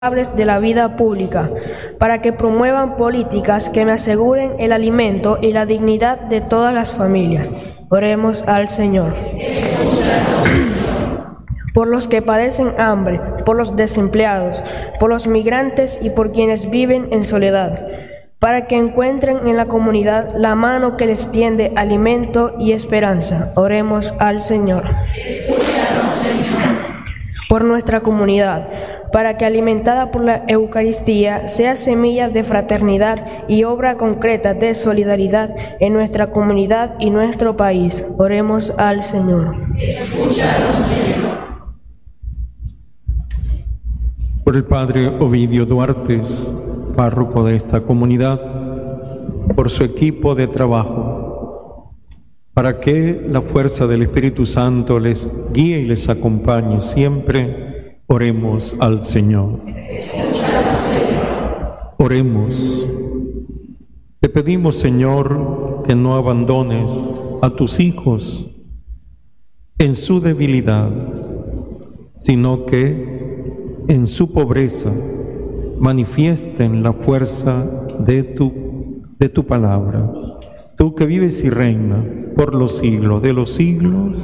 de la vida pública, para que promuevan políticas que me aseguren el alimento y la dignidad de todas las familias. Oremos al Señor. Por los que padecen hambre, por los desempleados, por los migrantes y por quienes viven en soledad, para que encuentren en la comunidad la mano que les tiende alimento y esperanza. Oremos al Señor. Por nuestra comunidad, para que alimentada por la Eucaristía sea semilla de fraternidad y obra concreta de solidaridad en nuestra comunidad y nuestro país. Oremos al Señor. Por el Padre Ovidio Duartes, párroco de esta comunidad, por su equipo de trabajo, para que la fuerza del Espíritu Santo les guíe y les acompañe siempre, oremos al Señor. Oremos. Te pedimos, Señor, que no abandones a tus hijos en su debilidad, sino que en su pobreza manifiesten la fuerza de tu palabra. Tú que vives y reinas por los siglos de los siglos.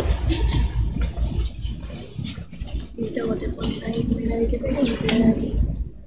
Y luego te pones ahí, mira, ¿de qué te